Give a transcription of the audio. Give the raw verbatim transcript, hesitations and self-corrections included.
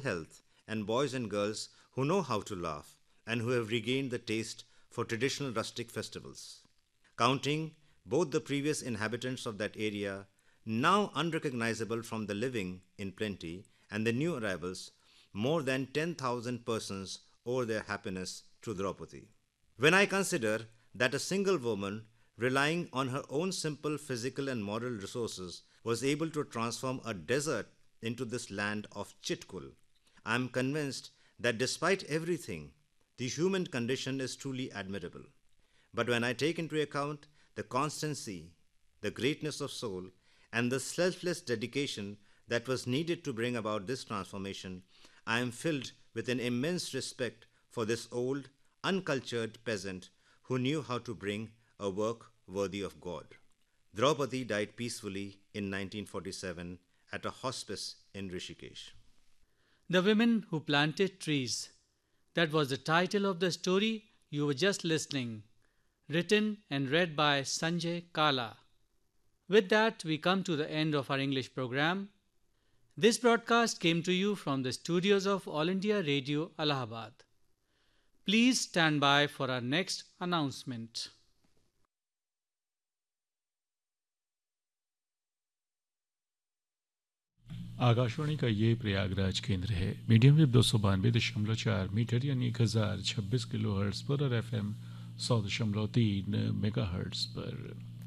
health, and boys and girls who know how to laugh and who have regained the taste for traditional rustic festivals. Counting both the previous inhabitants of that area, now unrecognizable from the living in plenty, and the new arrivals, more than ten thousand persons owe their happiness to Draupadi. When I consider that a single woman, relying on her own simple physical and moral resources, was able to transform a desert into this land of Chitkul, I am convinced that despite everything, the human condition is truly admirable. But when I take into account the constancy, the greatness of soul, and the selfless dedication that was needed to bring about this transformation, I am filled with an immense respect for this old, uncultured peasant who knew how to bring a work worthy of God. Draupadi died peacefully in nineteen forty-seven at a hospice in Rishikesh. The Women Who Planted Trees. That was the title of the story you were just listening, written and read by Sanjay Kala. With that, we come to the end of our English program. This broadcast came to you from the studios of All India Radio, Allahabad. Please stand by for our next announcement. Akashvani का ये प्रयागराज केंद्र है। Medium wave दो सौ बानवे दशमलव चार metre यानी एक हज़ार छब्बीस किलो हर्ट्ज़ पर और एफ एम सौ दशमलव तीन मेगा हर्ट्ज़ पर।